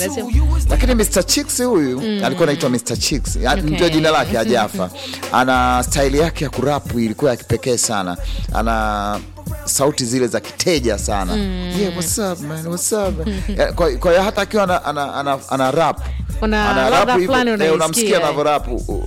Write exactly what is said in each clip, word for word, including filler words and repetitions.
Unasema lakini mister Chicks huyu mm. alikuwa anaitwa mister Chicks. Okay. Ndio jina lake, hajafa. Ana style yake ya kurap ilikuwa ya kipekee sana. Ana sauti zile za kiteja sana. Mm. Yeah, what's up man? What's up? Kwa kwa hiyo hata akiwa ana ana, ana, ana rap. Una rap fulani unaisikia. Unamsikia na rap.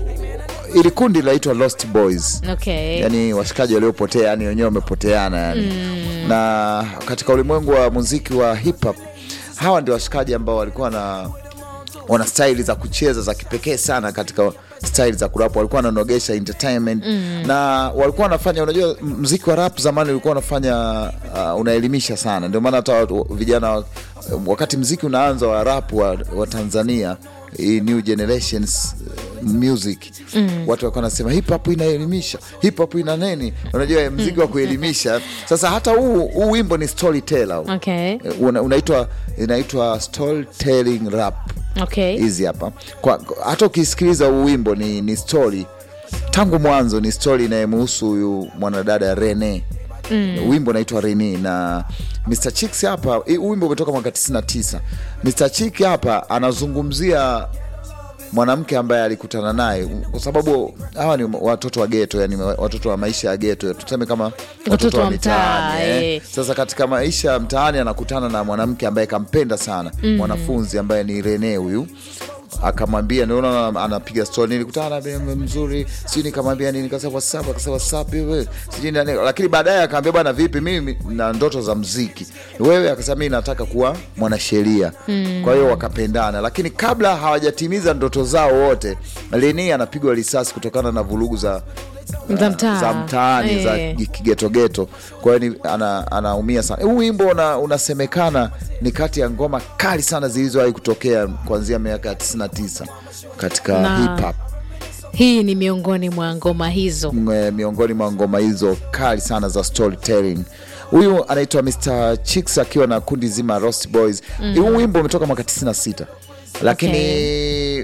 Ili kundi laitwa Lost Boys. Okay. Yani washikaji waliopotea, yani wenyewe wamepoteana yani. Mm. Na katika ulimwengu wa muziki wa hip hop, hawa ndio washikaji ambao walikuwa na wana style za kucheza za kipekee sana katika style za kurap. Walikuwa wananogesha entertainment. Mm. Na walikuwa wanafanya, unajua muziki wa rap zamani ulikuwa unafanya uh, unaelimisha sana. Ndio maana hata vijana wakati muziki unaanza wa rap wa, wa Tanzania, hii new generations music, mm. watu walikuwa wanasema hip hop inaelimisha, hip hop ina nini, unajua muziki wa kuelimisha. Sasa hata huu huu wimbo ni storyteller. Okay. Una, unaitwa inaitwa storytelling rap. Okay. Hizi hapa. Kwa hata ukisikiliza huu wimbo ni ni story tangu mwanzo, ni story inayemhusu huyu mwanadada Rene. Mm. Wimbo unaitwa Rene na mister Chicks hapa. Huu wimbo umetoka mwaka tisini na tisa. mister Chick hapa anazungumzia mwanamke ambaye alikutana naye, kwa sababu hawa ni watoto wa ghetto, yani watoto wa maisha ya ghetto, tuseme kama watoto wa mtaani. Eh. Sasa katika maisha ya mtaani anakutana na mwanamke ambaye kampenda sana, mm. mwanafunzi ambaye ni Rene huyu. Akamwambia, naona anapiga story, nilikutana na mzuri, si nikamwambia nini, nikasema WhatsApp, akasema WhatsApp wewe sijui nani, lakini baadaye akamwambia bwana vipi, mimi na ndoto za muziki, wewe akasema mimi nataka kuwa mwanasheria. Mm. Kwa hiyo wakapendana, lakini kabla hawajatimiza ndoto zao wote, Leni anapigwa risasi kutokana na vurugu za za mtaa, za mtaani, za kigeto geto. Kwa hiyo ana anaumia sana. Huu wimbo una, unasemekana ni kati ya ngoma kali sana zilizowahi kutokea kuanzia miaka ya tisini na tisa katika na hip hop. Hii ni miongoni mwa ngoma hizo. Mwe, miongoni mwa ngoma hizo kali sana za storytelling. Huyu anaitwa mister Chicks akiwa na kundi zima Lost Boys. Mm. Huu wimbo umetoka mwaka tisini na sita. Lakini okay.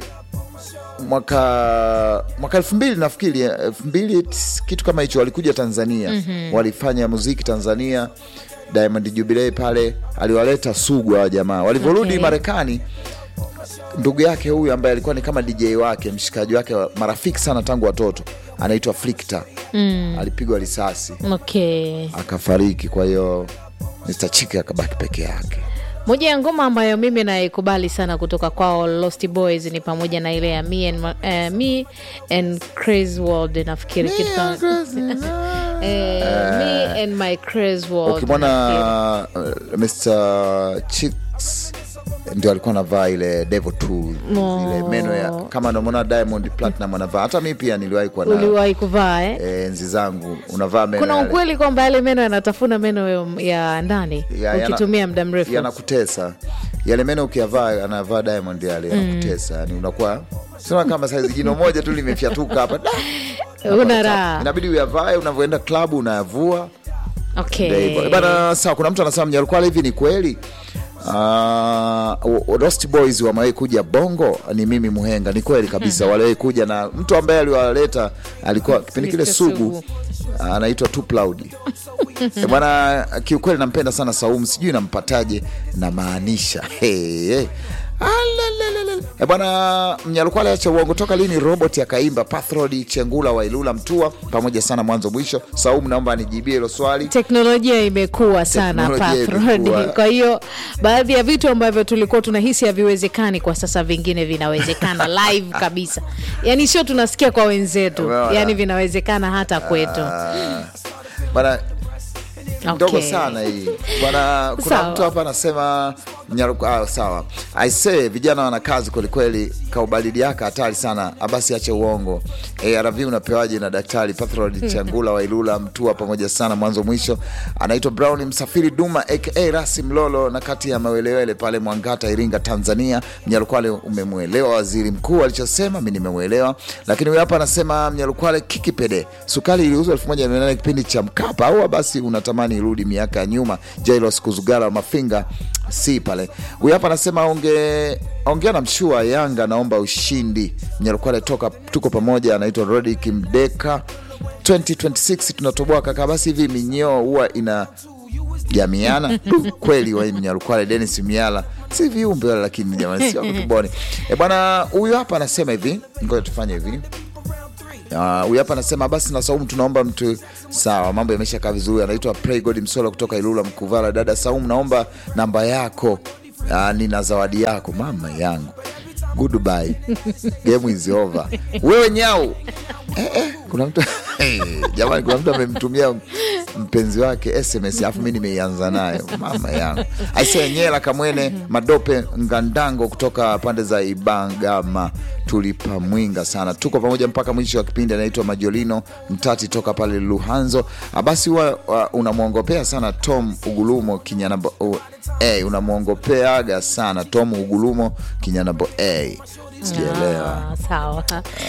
mwaka mwaka elfu mbili nafikiri elfu mbili kitu kama hicho walikuja Tanzania. Mm-hmm. Walifanya muziki Tanzania. Diamond Jubilee pale aliwaleta Sugu wa jamaa. Walivorudi okay. Marekani, ndugu yake huyu ambaye alikuwa ni kama D J wake, mshikaji wake, marafiki sana tangu watoto, anaitwa Flickter. Mm. Alipigwa risasi. Okay. Akafariki. Kwa hiyo mister Chick akabaki peke yake. Moja ya ngoma ambayo mimi naikubali sana kutoka kwao Lost Boys ni pamoja na ile ya Me and, uh, Me and Crazy World, nafikiri kitu kama eh, Me and My Crazy World. Ukimwona uh, mister Chicks ndio alikuwa anavaa ile Devil Tool, oh. ile meno ya kama unaona Diamond Platinum anavaa. Hata mimi pia niliwahi kuwa na uliwahi kuvaa eh? eh enzi zangu unavaa meno. Kuna ukweli kwamba ile meno yanatafuna meno ya ndani ya, ukitumia muda mrefu yanakutesa. Yale meno ukiyavaa anavaa Diamond yale yanakutesa. Mm. Yani unakuwa sio kama size jino moja tu limefyatuka hapa. Una raha. Inabidi uyavae unavyoenda club unayavua. Okay. Bana sawa, kuna mtu anasema Mnyalukwale, hivi ni kweli? Uh, Lost Boys wamewahi kuja Bongo? Ni mimi Muhenga. Ni kweli kabisa. Mm-hmm. Waliwahi kuja na mtu ambaye aliwaleta alikuwa kipindi kile Sugu, anaitwa Too Proud. E bwana, kiukweli nampenda sana Saumu, sijui nampataje na maanisha. Hey, hey. E bwana, Mnyalukwale acha uongo, toka lini robot akaimba Pathrod Chengula wa Ilula Mtua pamoja sana mwanzo mwisho? Saumu, naomba nijibie hilo swali. Teknolojia imekuwa sana Pathrod. Kwa hiyo baadhi ya vitu ambavyo tulikuwa tunahisi haviwezekani kwa sasa vingine vinawezekana live kabisa. Yaani sio tunasikia kwa wenzetu, yani vinawezekana hata kwetu. Uh, bana ndogo okay. sana hii. Bwana, kuna sawa. Mtu hapa anasema Mnyalukwale, ah, sawa. I say vijana wana kazi kweli kweli, kaubalidi yake hatari sana. Abasi ache uongo. A R V unapewaje na daktari Pathrod Chengula wa Ilula Mtua pamoja sana mwanzo mwisho? Anaitwa Brown Msafiri Duma aka Rasim Lolo na kati ya Mawelewele pale Mwangata Iringa Tanzania. Mnyalukwale, umemuelewa waziri mkuu alichosema? Mimi nimemuelewa. Lakini huyu hapa anasema Mnyalukwale, kikipede sukari iliuzwa elfu moja na mia nane kipindi cha Mkapa, au basi unatamani irudi miaka ya nyuma? Jailos Kuzugala Mafinga si pale. Huyu hapa anasema onge ongea na Mshua Yanga, naomba ushindi. Mnyalukwale, toka tuko pamoja. Anaitwa Rodick Mdeka. twenty twenty-six tunatoboa kaka, basi hivi minyoo huwa ina jamiana. Kweli wa Mnyalukwale. Dennis Miala si viumbe wala, lakini jamani sio kutuboni. Eh bwana, huyu hapa anasema hivi, ngoja tufanye hivi. Uh, huyu hapa anasema basi na Saumu tunaomba mtu sawa, mambo yameshakaa vizuri. Anaitwa Pray God Msolo kutoka Ilula Mkuvala. Dada Saumu, naomba namba yako. Uh, nina zawadi yako mama yangu. Goodbye. Game is over. Wewe nyau. Eh, eh, kuna mtu jamani, kuna mtu amemtumia mpenzi wake S M S afu mimi nimeianza nayo mama yangu. Aisee Nyela Kamwene Madope Ngandango kutoka pande za Ibangama, tulipa mwinga sana, tuko pamoja mpaka mwisho wa kipindi. Anaitwa Majolino Mtati toka pale Luhanzo. Basi huwa unamuongopea sana Tom Ugulumo Kinyanabo. Uh, hey, unamuongopeaga sana Tom Ugulumo Kinyanabo. Hey, sijaelewa. Ah, sawa.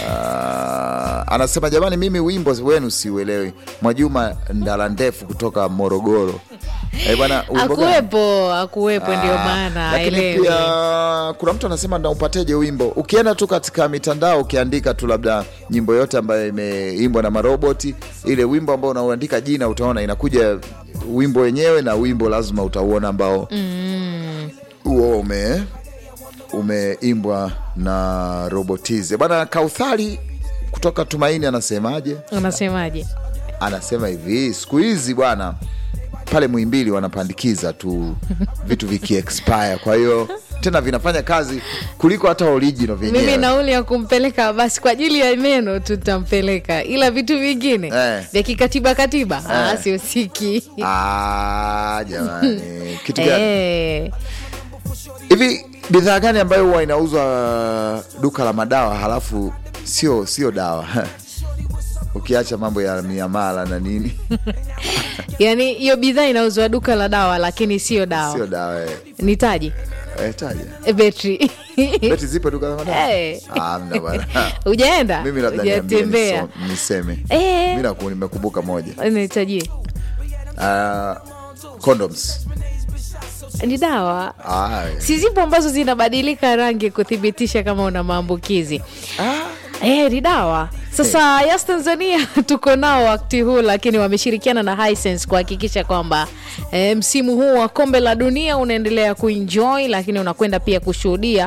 Uh, anasema jamani, mimi wimbo wenu siuelewi. Mwajuma Ndala Ndefu kutoka Morogoro. Eh bwana, akuepo akuepo ndio maana haelewi. Pia kuna mtu anasema na upateje wimbo. Ukienda tu katika mitandao ukiandika tu labda nyimbo yote ambayo imeimbwa na maroboti, ile wimbo ambao unaandika jina utaona inakuja wimbo wenyewe, na wimbo lazima utauona ambao mm. uo ume umeimbwa na robotize. Bwana Kauthari kutoka Tumaini anasemaje? Unasemaje? Anasema hivi, siku hizi bwana pale Muhimbili wanapandikiza tu vitu viki expire, kwa hiyo tena vinafanya kazi kuliko hata original vyenyewe. Mimi nauli ya kumpeleka basi kwa ajili ya meno tutampeleka, ila vitu vingine eh. vya kikatiba katiba eh. ah sio siki. Ah jamani, kitu gani? Eh. Hivi bidhaa gani ambayo huwa inauzwa duka la madawa halafu sio sio dawa? Ukiacha mambo ya miamala na nini. Yaani hiyo bidhaa inauzwa duka la dawa lakini sio dawa. Sio dawa. Eh. Nitaji? Eh, taja. E, betri. Betri zipo duka la madawa? Eh. Ah, mna bwana. Hujaenda? Mimi labda niambie niseme. Eh. Mimi nakuwa nimekumbuka moja. Unahitaji? Ah, uh, condoms. Ni dawa. Ah, si zipo ambazo zinabadilika rangi kuthibitisha kama una maambukizi. Ah. Eh, ni dawa. Sasa hey. Yas Tanzania tuko nao wakati huu, lakini wameshirikiana na Hisense kuhakikisha kwamba e, msimu huu wa kombe la dunia unaendelea kuenjoy, lakini unakwenda pia kushuhudia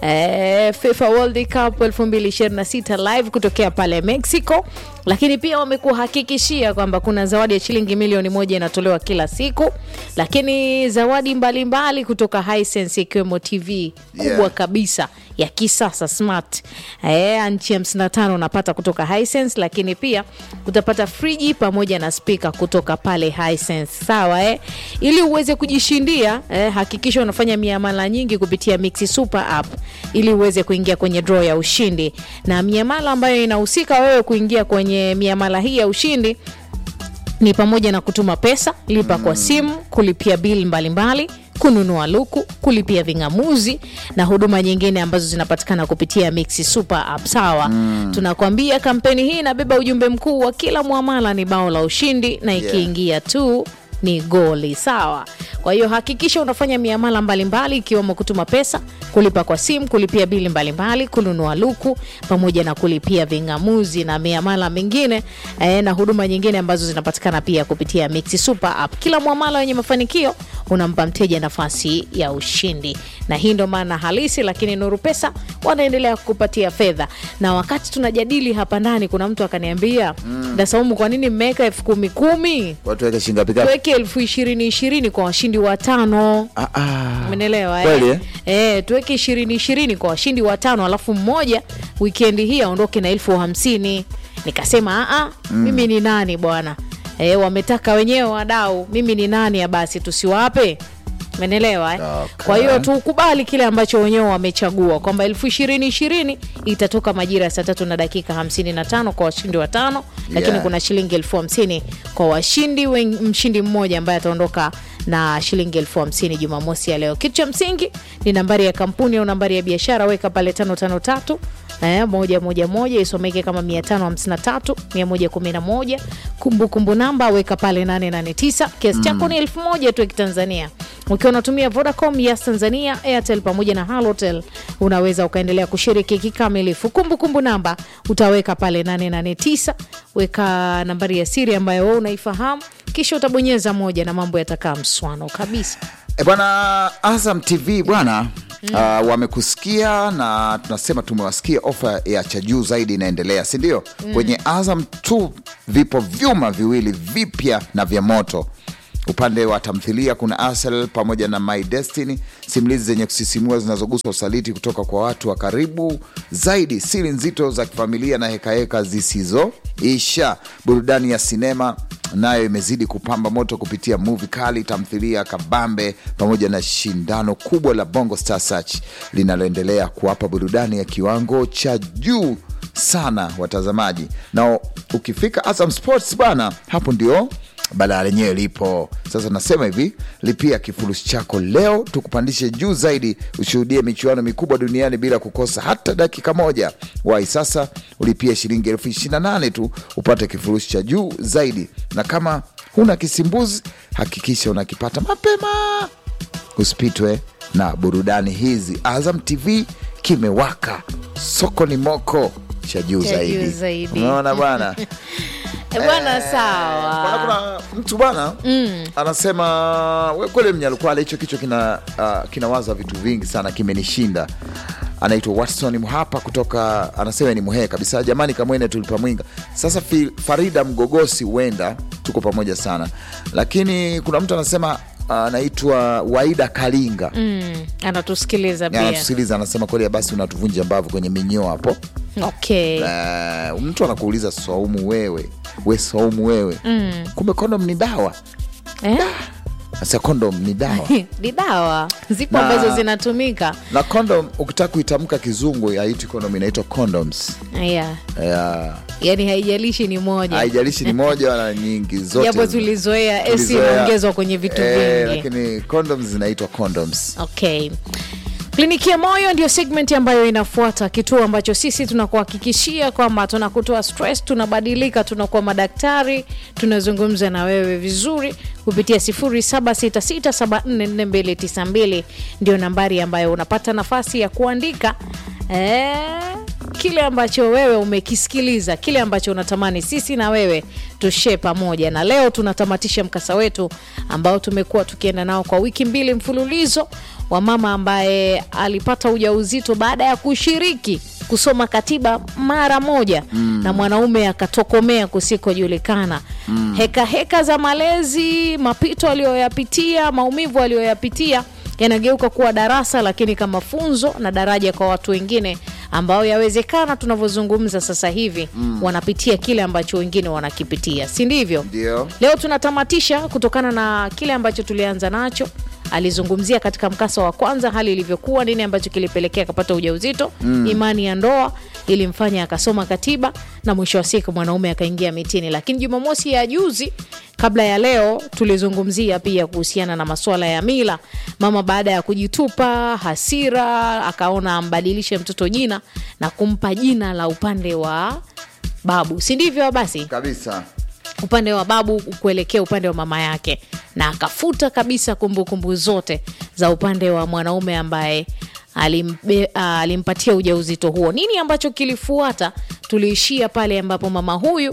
e, FIFA World Cup elfu mbili ishirini na sita live kutokea pale Mexico. Lakini pia wamekuhakikishia kwamba kuna zawadi ya shilingi milioni moja inatolewa kila siku, lakini zawadi mbalimbali mbali kutoka Hisense ikiwemo T V kubwa yeah. kabisa ya kisasa smart eh anchi hamsini na tano unapata kutoka Hisense, lakini pia utapata friji pamoja na speaker kutoka pale Hisense. Sawa eh ili uweze kujishindia eh, hakikisha unafanya miamala nyingi kupitia Mixi Super app ili uweze kuingia kwenye draw ya ushindi, na miamala ambayo inahusika wewe kuingia kwenye miamala hii ya ushindi ni pamoja na kutuma pesa, lipa mm. kwa simu, kulipia bili mbalimbali, kununua luku, kulipia vingamuzi na huduma nyingine ambazo zinapatikana kupitia Mixi Super app. Sawa mm. tunakwambia kampeni hii inabeba ujumbe mkuu wa kila muamala ni bao la ushindi, na ikiingia yeah. tu ni goli. Sawa, kwa hiyo hakikisha unafanya miamala mbalimbali ikiwemo kutuma pesa, kulipa kwa simu, kulipia bili mbalimbali, kununua luku pamoja na kulipia vingamuzi na miamala mingine eh, na huduma nyingine ambazo zinapatikana pia kupitia Mixi Super app. Kila muamala wenye mafanikio unampa mteja nafasi ya ushindi, na hii ndo maana halisi. Lakini Nuru Pesa wanaendelea kukupatia fedha, na wakati tunajadili hapa ndani kuna mtu akaniambia mm. Dasaumu, kwa nini mmeweka elfu kumi kumi? Watu weka shilingi ngapi? Tuweke elfu ishirini ishirini kwa washindi watano. Ah ah. Umeelewa eh? Eh, eh tuweke ishirini ishirini kwa washindi watano, alafu mmoja weekend hii aondoke na elfu hamsini. Nikasema a a mm. mimi ni nani bwana? Eh, wametaka wenyewe wadau, mimi ni nani ya basi tusiwape? Umeelewa eh? Okay. Kwa hiyo tukubali kile ambacho wenyewe wamechagua kwamba elfu ishirini ishirini itatoka majira ya saa tatu na dakika hamsini na tano kwa washindi watano, lakini yeah. kuna shilingi elfu hamsini kwa washindi wen, mshindi mmoja ambaye ataondoka na shilingi elfu hamsini Jumamosi ya leo. Kitu cha msingi ni nambari ya kampuni au nambari ya biashara, weka pale tano tano tatu eh moja moja moja, isomeke kama mia tano hamsini na tatu mia moja kumi na moja. Kumbukumbu namba weka pale nane nane tisa. Kiasi chako ni elfu moja tu ya Tanzania. Ukiwa unatumia Vodacom, Yas Tanzania, Airtel pamoja na Halotel, unaweza ukaendelea kushiriki kikamilifu. Kumbukumbu namba utaweka pale nane nane tisa, weka nambari ya siri ambayo wewe unaifahamu, kisha utabonyeza moja na mambo yatakaa mswano kabisa. E bwana, Azam T V bwana, mm. uh, wamekusikia na tunasema tumewasikia. Ofa ya cha juu zaidi inaendelea, si ndio? Mm. Kwenye Azam tu vipo vyuma viwili vipya na vya moto. Upande wa tamthilia kuna Asel pamoja na My Destiny, simulizi zenye kusisimua zinazogusa usaliti kutoka kwa watu wa karibu zaidi, siri nzito za kifamilia na hekaheka zisizo isha. Burudani ya sinema nayo imezidi kupamba moto kupitia movie kali, tamthilia kabambe pamoja na shindano kubwa la Bongo Star Search linaloendelea kuwapa burudani ya kiwango cha juu sana watazamaji. Na ukifika Azam Sports bana, hapo ndio balaa lenyewe lipo. Sasa nasema hivi, lipia kifurushi chako leo tukupandishe juu zaidi, ushuhudie michuano mikubwa duniani bila kukosa hata dakika moja. Wai sasa ulipia shilingi elfu ishirini na nane tu upate kifurushi cha juu zaidi. Na kama huna kisimbuzi, hakikisha unakipata mapema, usipitwe na burudani hizi. Azam T V kimewaka, soko ni moko cha juu zaidi, zaidi. Unaona bwana? E bwana, eh, sawa. Bwana, kuna mtu bwana mm. anasema we kweli Mnyalukwale, hicho kichwa kina uh, kinawaza vitu vingi sana, kimenishinda. Anaitwa Watson Muhapa kutoka, anasema ni muhe kabisa. Jamani kamwene tulipa mwinga. Sasa Farida Mgogosi, huenda tuko pamoja sana. Lakini kuna mtu anasema anaitwa uh, Waida Kalinga. Mm, anatusikiliza pia. Anatusikiliza, anasema kweli basi unatuvunja mbavu kwenye minyoo hapo. Okay. Uh, mtu anakuuliza Saumu wewe, we Saumu wewe. Mm. Kumbe condom ni dawa. Eh? Sasa condom ni dawa. Ni dawa. Zipo ambazo zinatumika. Na condom ukitaka kuitamka kizungu ya iti condom inaitwa condoms. Yeah. Yeah. Yaani haijalishi ni moja. Haijalishi ni moja wala nyingi, zote. Yapo tulizoea esi inaongezwa kwenye vitu eh, vingi. Lakini condoms zinaitwa condoms. Okay. Kliniki ya Moyo ndio segment ambayo inafuata, kituo ambacho sisi tunakuhakikishia kwamba tunakutoa stress, tunabadilika, tunakuwa madaktari, tunazungumza na wewe vizuri kupitia sifuri saba sita sita saba nne nne mbili tisa mbili ndio nambari ambayo unapata nafasi ya kuandika eh kile ambacho wewe umekisikiliza, kile ambacho unatamani sisi na wewe tushe pamoja. Na leo tunatamatisha mkasa wetu ambao tumekuwa tukienda nao kwa wiki mbili mfululizo, wa mama ambaye alipata ujauzito baada ya kushiriki kusoma katiba mara moja mm. na mwanaume akatokomea kusikojulikana. Mm. Heka heka za malezi, mapito aliyoyapitia, maumivu aliyoyapitia yanageuka kuwa darasa, lakini kama funzo na daraja kwa watu wengine ambao yawezekana tunavyozungumza sasa hivi mm. wanapitia kile ambacho wengine wanakipitia, si ndivyo? Ndio. Leo tunatamatisha kutokana na kile ambacho tulianza nacho. Alizungumzia katika mkasa wa kwanza hali ilivyokuwa, nini ambacho kilipelekea akapata ujauzito, mm. imani ya ndoa ilimfanya akasoma katiba, na mwisho wa siku mwanaume akaingia mitini. Lakini Jumamosi ya juzi kabla ya leo tulizungumzia pia kuhusiana na masuala ya mila. Mama baada ya kujitupa hasira akaona ambadilishe mtoto jina na kumpa jina la upande wa babu, si ndivyo? Basi kabisa upande wa babu kuelekea upande wa mama yake, na akafuta kabisa kumbukumbu kumbu zote za upande wa mwanaume ambaye alimbe, uh, alimpatia ujauzito huo. Nini ambacho kilifuata? Tuliishia pale ambapo mama huyu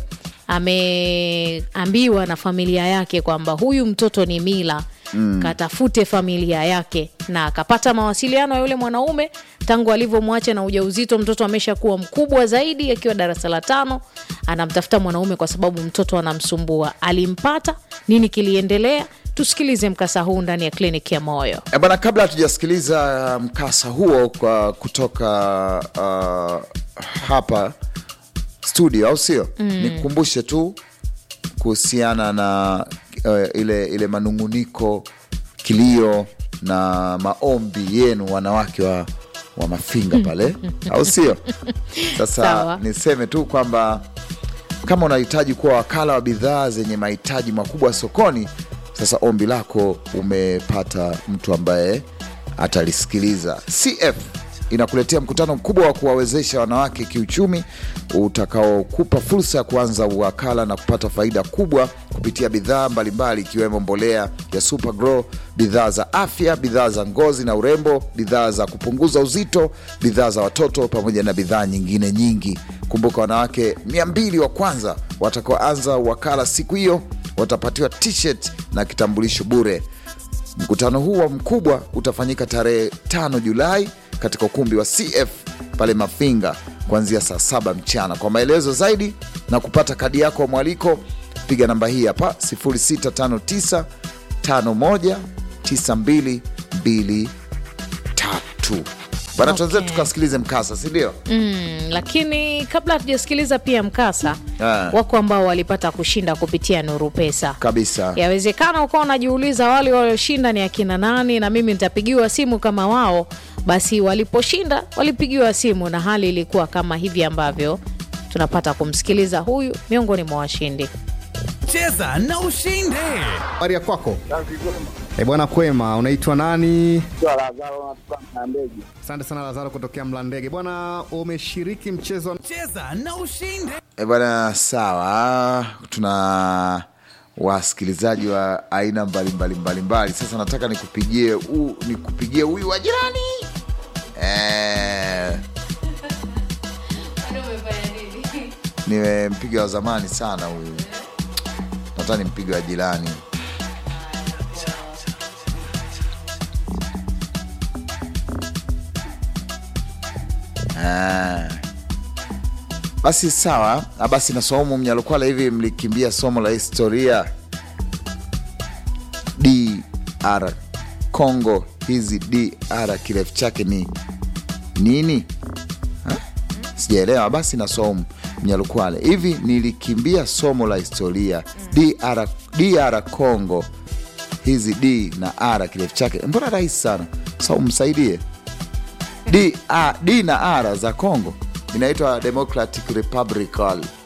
ameambiwa na familia yake kwamba huyu mtoto ni mila, mm. katafute familia yake, na akapata mawasiliano ya yule mwanaume. Tangu alivyomwacha na ujauzito, mtoto ameshakuwa mkubwa zaidi, akiwa darasa la tano, anamtafuta mwanaume kwa sababu mtoto anamsumbua. Alimpata. Nini kiliendelea? Tusikilize mkasa huu ndani ya Kliniki ya Moyo. E bana, kabla hatujasikiliza mkasa huo kwa kutoka uh, hapa studio, au sio? Mm. Nikukumbushe tu kuhusiana na uh, ile ile manunguniko, kilio na maombi yenu wanawake wa, wa Mafinga pale, au sio? Sasa Sawa. Niseme tu kwamba kama unahitaji kuwa wakala wa bidhaa zenye mahitaji makubwa sokoni, sasa ombi lako umepata mtu ambaye atalisikiliza. C F inakuletea mkutano mkubwa wa kuwawezesha wanawake kiuchumi utakaokupa fursa ya kuanza uwakala na kupata faida kubwa kupitia bidhaa mbalimbali, ikiwemo mbolea ya Super Grow, bidhaa za afya, bidhaa za ngozi na urembo, bidhaa za kupunguza uzito, bidhaa za watoto pamoja na bidhaa nyingine nyingi. Kumbuka, wanawake mia mbili wa kwanza watakaoanza uwakala siku hiyo watapatiwa t-shirt na kitambulisho bure. Mkutano huu wa mkubwa utafanyika tarehe tano Julai katika ukumbi wa C F pale Mafinga kuanzia saa saba mchana. Kwa maelezo zaidi na kupata kadi yako wa mwaliko, piga namba hii hapa sifuri sita tano tisa tano moja tisa mbili mbili tatu. Bana, okay. Tuanze tukasikilize mkasa, si ndio? Mm, lakini kabla hatujasikiliza pia mkasa, yeah. Wako ambao walipata kushinda kupitia Nuru Pesa. Kabisa. Yawezekana uko unajiuliza wale walioshinda ni akina nani na mimi nitapigiwa simu kama wao. Basi waliposhinda walipigiwa simu na hali ilikuwa kama hivi ambavyo tunapata kumsikiliza huyu miongoni mwa washindi. Cheza na ushinde. Habari ya kwako? Eh bwana, kwema. Unaitwa nani? Lazaro kutoka Mlandege. Asante sana Lazaro kutokea Mlandege. Bwana, umeshiriki mchezo Cheza na ushinde. Eh bwana, sawa. Tuna wasikilizaji wa aina mbalimbali mbalimbali. Sasa nataka nikupigie u nikupigie huyu wa jirani. Eh. Nimempiga wa zamani sana huyu. Nataka nimpige wa jirani. Ah. Basi sawa, basi na somo Mnyalukwala, hivi mlikimbia somo la historia D R Congo, hizi D R kirefu chake ni nini? Ha? Sijaelewa. Basi na somo Mnyalukwala, hivi nilikimbia somo la historia D R D R Congo, hizi D na R kirefu chake. Mbona rahisi sana? Sawa, msaidie. D, A, D na R za Congo inaitwa Democratic Republic